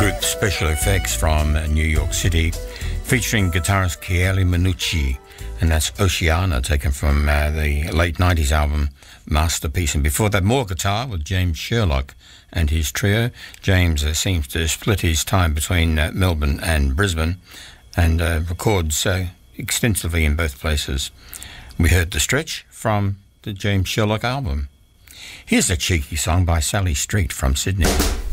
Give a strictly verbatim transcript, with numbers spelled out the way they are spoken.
group Special Effects from uh, New York City, featuring guitarist Chieli Minucci, and that's Oceana, taken from uh, the late nineties album Masterpiece. And before that, more guitar with James Sherlock and his trio. James uh, seems to split his time between uh, Melbourne and Brisbane, and uh, records uh, extensively in both places. We heard The Stretch from the James Sherlock album. Here's a cheeky song by Sally Street from Sydney.